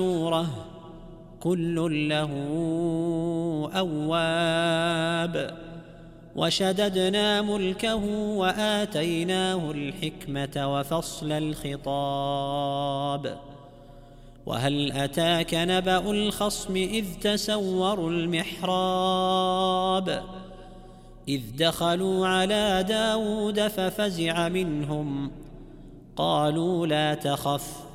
كل له أواب. وشددنا ملكه وآتيناه الحكمة وفصل الخطاب. وهل أتاك نبأ الخصم إذ تسوروا المحراب إذ دخلوا على داود ففزع منهم قالوا لا تخف